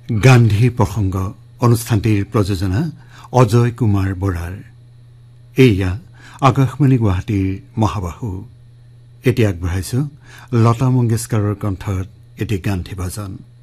গান্ধী প্ৰসংগ অনুষ্ঠানটিৰ প্ৰযোজনা অজয় কুমাৰ বৰাৰ। এয়া আকাশবাণী গুৱাহাটীৰ মহাবাহু। এতিয়া আগবঢ়াইছো লতা মংগেশকাৰৰ কণ্ঠত এটি গান্ধী ভজন।